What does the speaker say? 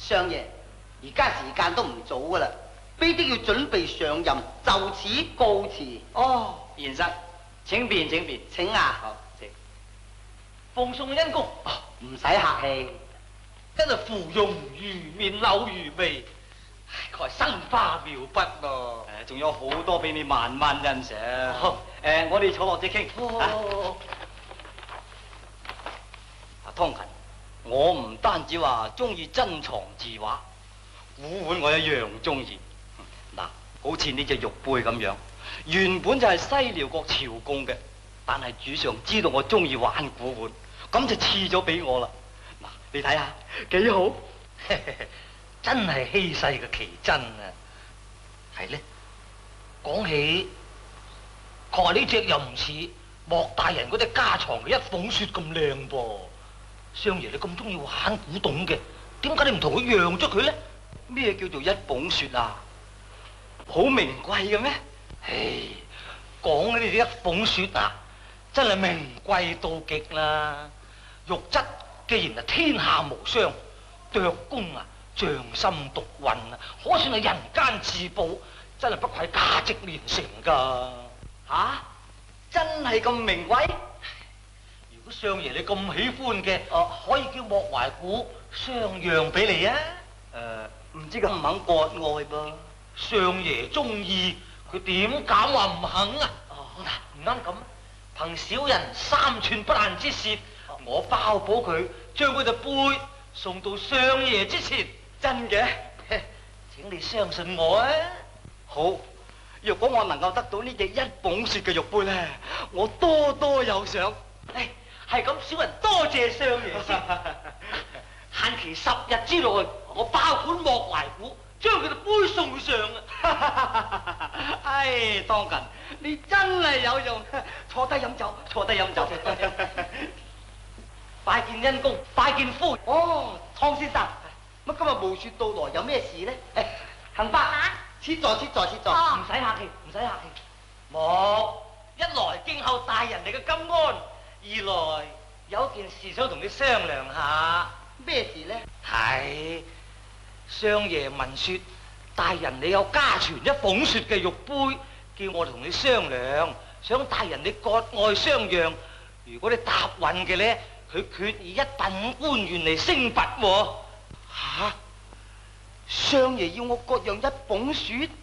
相爺，而家時間都唔早噶啦，卑職要準備上任，就此告辭。 哦，賢侄，請便請便。 請啊。 好，請。 奉送恩公。 唔使客氣。 真係芙蓉如面柳如眉，確係生花妙筆咯。 仲有好多俾你慢慢欣賞。我哋坐落先傾。湯勤，我唔單止話中意珍藏字畫，古玩我一樣中意。嗱，好似呢隻玉杯咁樣，原本就係西遼國朝貢嘅，但係主上知道我中意玩古玩，咁就賜咗俾我啦。嗱，你睇下幾好， 真係稀世嘅奇珍啊！係咧，講起，確話呢隻又唔似莫大人嗰隻家藏嘅一鳳雪咁靚噃。相爺你咁中意玩古董嘅，點解你唔同佢讓咗佢咧？ 咩叫做一捧雪啊？好名貴嘅咩？ 唉，講呢啲一捧雪啊，真係名貴到極啦！玉質既然係天下無雙，琢工啊匠心獨運啊，可算係人間至寶，真係不愧價值連城噶。 吓，真係咁名貴？ 如果相爺你咁喜歡嘅，可以叫莫懷古相讓俾你啊。 唔知佢肯唔肯割愛噃？ 相爺中意，佢點敢話唔肯啊？嗱，唔啱咁，憑小人3寸不爛之舌，我包保佢將佢隻杯送到相爺之前。 真嘅？ 請你相信我啊！ 好，若果我能夠得到呢隻一捧雪嘅玉杯咧，我多多有賞。 係咁，小人多謝相爺先。限期10日之內，我包管莫懷古將佢哋杯送上啊！ 唉，當勤，你真係有用，坐低飲酒，坐低飲酒。 拜見恩公，拜見夫人。 哦，湯先生，乜今日無雪到來，有咩事呢？行吧，切坐，切坐，切坐。 唔使客氣，唔使客氣。莫，一來敬候大人嚟嘅金安，二來有件事想同你商量下。 咩事呢？ 係相爺聞說，大人你有家傳一捧雪嘅玉杯，叫我同你商量，想大人你割愛相讓。如果你答允嘅咧，佢決以1品官員嚟升拔喎。 吓，相爺要我割讓一捧雪？